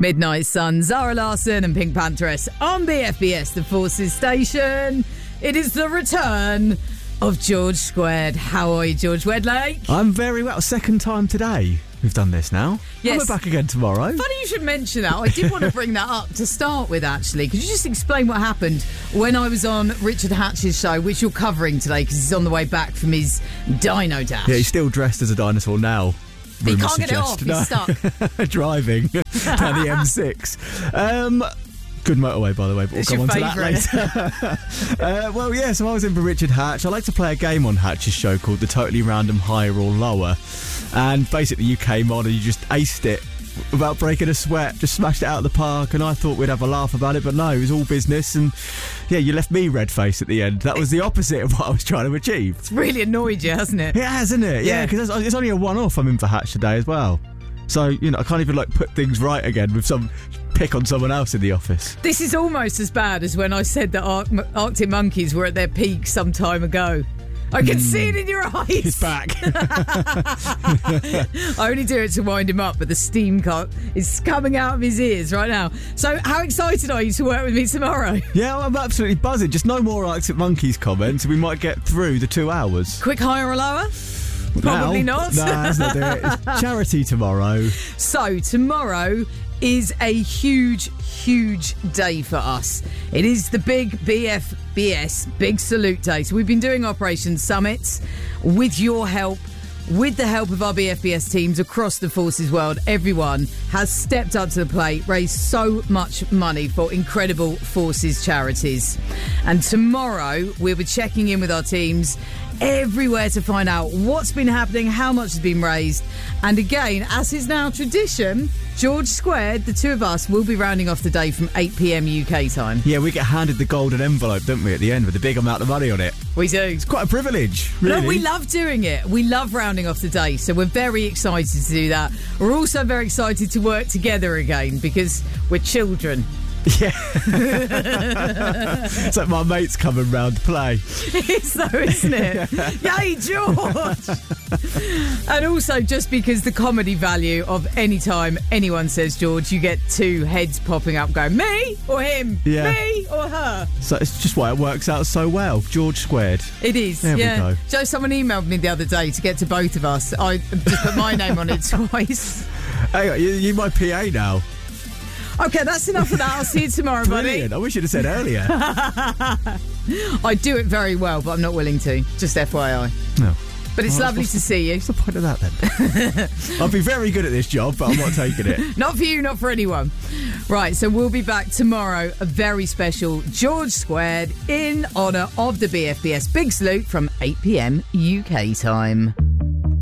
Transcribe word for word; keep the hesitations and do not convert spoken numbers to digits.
Midnight Sun, Zara Larsson and Pink Pantheress on B F B S, the Forces station. It is the return of George Squared. How are you, George Wedlake? I'm very well. Second time today we've done this now. Yes. And we're back again tomorrow. Funny you should mention that. I did want to bring that up to start with, actually. Could you just explain what happened when I was on Richard Hatch's show, which you're covering today because he's on the way back from his Dino Dash? Yeah, he's still dressed as a dinosaur now. He can't get it off, he's no. stuck. Driving down the M six. Um... Good motorway, by the way, but we'll it's come on favourite. to that later. uh, well, yeah, so I was in for Richard Hatch. I like to play a game on Hatch's show called the Totally Random Higher or Lower. And basically you came on and you just aced it without breaking a sweat, just smashed it out of the park, and I thought we'd have a laugh about it, but no, it was all business, and yeah, you left me red-faced at the end. That was the opposite of what I was trying to achieve. It's really annoyed you, hasn't it? It has, hasn't it? Yeah, because yeah, it's only a one-off I'm in for Hatch today as well. So, you know, I can't even, like, put things right again with some pick on someone else in the office. This is almost as bad as when I said that Ar- Arctic Monkeys were at their peak some time ago. I can mm. see it in your eyes. He's back. I only do it to wind him up, but the steam cut is coming out of his ears right now. So how excited are you to work with me tomorrow? Yeah, well, I'm absolutely buzzing. Just no more Arctic Monkeys comments, and we might get through the two hours. Quick higher or lower? Probably now, not. No, that's not do it. It's charity tomorrow. So tomorrow is a huge, huge day for us. It is the big B F B S Big Salute Day. So we've been doing Operation Summits with your help, with the help of our B F B S teams across the Forces world. Everyone has stepped up to the plate, raised so much money for incredible Forces charities. And tomorrow we'll be checking in with our teams everywhere to find out what's been happening, how much has been raised. And again, as is now tradition, George Squared, the two of us, will be rounding off the day from eight p.m. U K time. Yeah, we get handed the golden envelope, don't we, at the end with a big amount of money on it. We do. It's quite a privilege, really. No, we love doing it. We love rounding off the day, so we're very excited to do that. We're also very excited to work together again because we're children. Yeah. It's like my mates coming round to play. It is though, isn't it? Yay, George! And also just because the comedy value of any time anyone says George, you get two heads popping up going, me or him? Yeah. Me or her? So it's just why it works out so well. George Squared. It is. There yeah. we go. Joe, someone emailed me the other day to get to both of us. I just put my name on it twice. Hey, you, you're my P A now. Okay, that's enough of that. I'll see you tomorrow, Brilliant. buddy. I wish you'd have said earlier. I do it very well, but I'm not willing to. Just F Y I. No. But it's well, lovely to the, see you. What's the point of that then? I'll be very good at this job, but I'm not taking it. Not for you, not for anyone. Right, so we'll be back tomorrow. A very special George Squared in honour of the B F B S Big Salute from eight p.m. U K time.